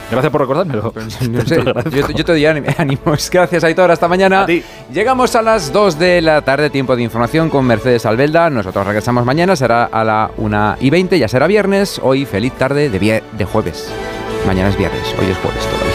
Gracias por recordármelo. No sé, yo te doy ánimos. Gracias, Aitor. Hasta mañana. A ti. Llegamos a las 2 de la tarde, tiempo de información con Mercedes Albelda. Nosotros regresamos mañana, será a la 1:20, ya será viernes. Hoy feliz tarde de jueves. Mañana es viernes, hoy es jueves todavía.